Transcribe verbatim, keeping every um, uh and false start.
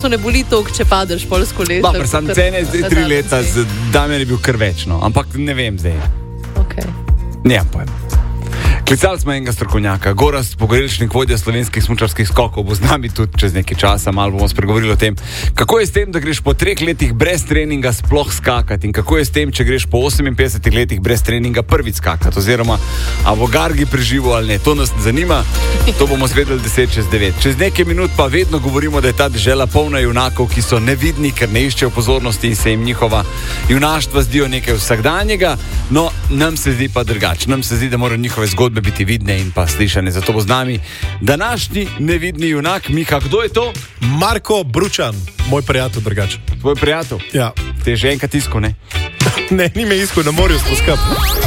kolesu ne boli toliko, če padeš pol s kolesa. Pa, sam cene zdaj tri leta, z Damjan je bil kar večno, ampak ne vem zdaj. Ok. Nemam pojma. Klicali smo enega strokovnjaka, Gorazd Pogorelšnik, vodja slovenskih smučarskih skokov, bo z nami tudi čez nekaj časa, malo bomo spregovorili o tem, kako je s tem, da greš po treh letih brez treninga sploh skakati in kako je s tem, če greš po oseminpetdesetih letih brez treninga prvič skakati, oziroma a bo Gargi preživel ali ne, to nas zanima, to bomo zvedeli deset čez devet. Čez nekaj minut pa vedno govorimo, da je ta dežela polna junakov, ki so nevidni, ker ne iščejo pozornosti in se jim njihova junaštva zdijo nekaj vsakdanjega, no, nam se zdi pa drugače, nam se zdi, da morajo njihove zgodbe biti vidne in pa slišane. Zato bo z nami današnji nevidni junak. Miha, kdo je to? Marko Bručan, moj prijatelj drugače. Tvoj prijatelj? Ja. Te je že enkrat iskal, ne? Ne, ni me iskal, na morju smo skupaj.